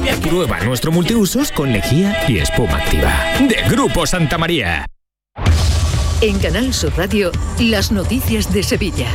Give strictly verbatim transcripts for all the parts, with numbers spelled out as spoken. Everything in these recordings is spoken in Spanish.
Prueba nuestro multiusos con lejía y espuma activa. De Grupo Santa María. En Canal Sur Radio, las noticias de Sevilla.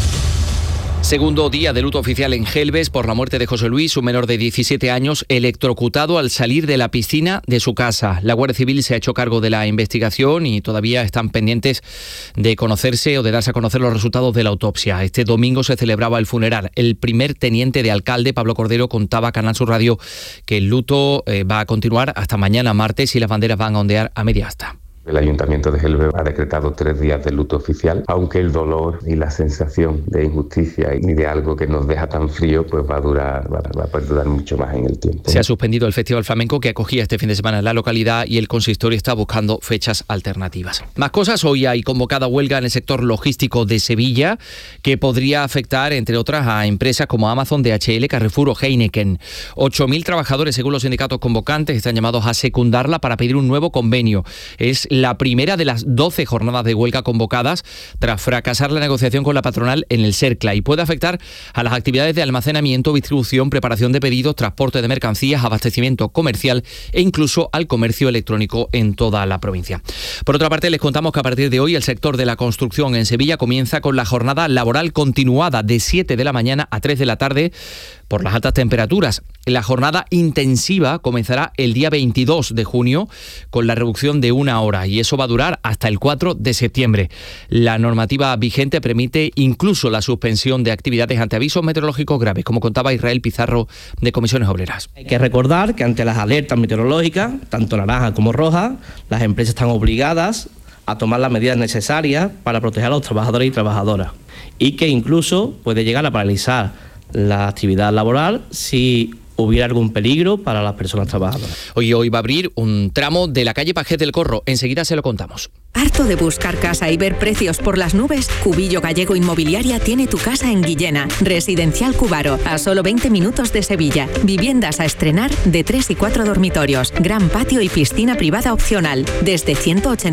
Segundo día de luto oficial en Gelbes por la muerte de José Luis, un menor de diecisiete años, electrocutado al salir de la piscina de su casa. La Guardia Civil se ha hecho cargo de la investigación y todavía están pendientes de conocerse o de darse a conocer los resultados de la autopsia. Este domingo se celebraba el funeral. El primer teniente de alcalde, Pablo Cordero, contaba a Canal Sur Radio que el luto eh, va a continuar hasta mañana martes y las banderas van a ondear a media asta. El Ayuntamiento de Gelbes ha decretado tres días de luto oficial, aunque el dolor y la sensación de injusticia y de algo que nos deja tan frío pues va a durar, va, va a poder durar mucho más en el tiempo. Se ha suspendido el Festival Flamenco que acogía este fin de semana en la localidad y el consistorio está buscando fechas alternativas. Más cosas, hoy hay convocada huelga en el sector logístico de Sevilla que podría afectar, entre otras, a empresas como Amazon, D H L, Carrefour o Heineken. ocho mil trabajadores, según los sindicatos convocantes, están llamados a secundarla para pedir un nuevo convenio. Es la primera de las doce jornadas de huelga convocadas tras fracasar la negociación con la patronal en el Cercla y puede afectar a las actividades de almacenamiento, distribución, preparación de pedidos, transporte de mercancías, abastecimiento comercial e incluso al comercio electrónico en toda la provincia. Por otra parte, les contamos que a partir de hoy el sector de la construcción en Sevilla comienza con la jornada laboral continuada de siete de la mañana a tres de la tarde por las altas temperaturas. La jornada intensiva comenzará el día veintidós de junio con la reducción de una hora y eso va a durar hasta el cuatro de septiembre. La normativa vigente permite incluso la suspensión de actividades ante avisos meteorológicos graves, como contaba Israel Pizarro de Comisiones Obreras. Hay que recordar que ante las alertas meteorológicas, tanto naranjas como rojas, las empresas están obligadas a tomar las medidas necesarias para proteger a los trabajadores y trabajadoras y que incluso puede llegar a paralizar la actividad laboral si hubiera algún peligro para las personas trabajadoras. Hoy, hoy va a abrir un tramo de la calle Pajés del Corro. Enseguida se lo contamos. ¿Harto de buscar casa y ver precios por las nubes? Cubillo Gallego Inmobiliaria tiene tu casa en Guillena. Residencial Cubaro, a solo veinte minutos de Sevilla. Viviendas a estrenar de tres y cuatro dormitorios. Gran patio y piscina privada opcional. Desde ciento ochenta